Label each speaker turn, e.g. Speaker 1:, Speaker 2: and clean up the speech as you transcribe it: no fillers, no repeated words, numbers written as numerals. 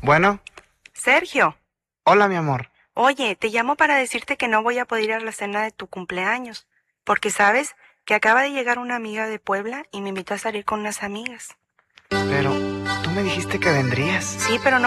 Speaker 1: Bueno,
Speaker 2: Sergio,
Speaker 1: hola mi amor.
Speaker 2: oye, te llamo para decirte que no voy a poder ir a la cena de tu cumpleaños, porque sabes que acaba de llegar una amiga de Puebla y me invitó a salir con unas amigas.
Speaker 1: Pero tú me dijiste que vendrías.
Speaker 2: Sí, pero no